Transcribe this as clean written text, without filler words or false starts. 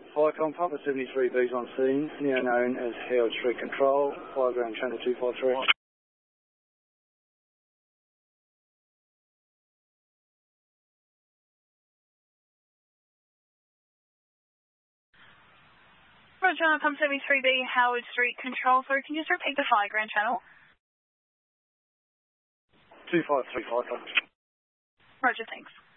Viacom Papa 73B's on scene, now known as Howard Street Control, fire ground channel 253. Roger, Pump 73B, Howard Street Control. Sorry, can you just repeat the fire ground channel? 253, Viacom. Roger, thanks.